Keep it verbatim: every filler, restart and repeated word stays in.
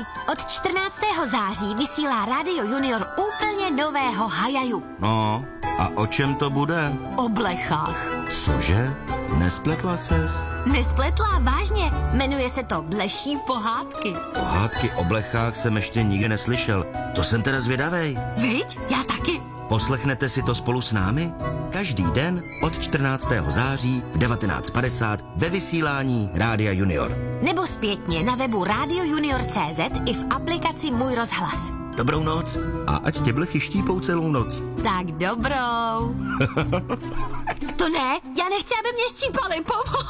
Od čtrnáctého září vysílá Rádio Junior úplně nového Hajaju. No, a o čem to bude? O blechách. Cože? Nespletla ses? Nespletla, vážně. Jmenuje se to Bleší pohádky. Pohádky o blechách jsem ještě nikdy neslyšel. To jsem teda zvědavej. Viď? Já taky. Poslechnete si to spolu s námi? Každý den od čtrnáctého září v devatenáct padesát ve vysílání Rádia Junior. Nebo zpětně na webu radio junior tečka cé zet i v aplikaci Můj rozhlas. Dobrou noc a ať tě blechy štípou celou noc. Tak dobrou. To ne, já nechci, aby mě štípali, pomoc.